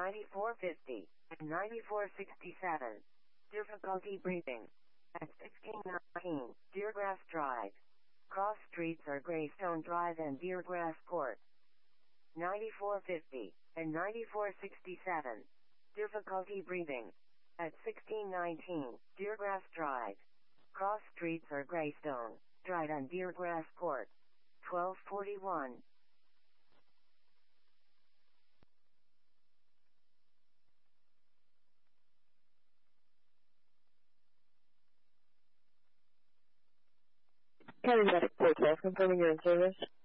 9450 and 9467. Difficulty breathing. At 1619, Deergrass Drive. Cross streets are Greystone Drive and Deergrass Court. 9450 and 9467. Difficulty breathing. At 1619, Deergrass Drive. Cross streets are Greystone Drive and Deergrass Court. 1241. County Medic 412, confirming you're in service.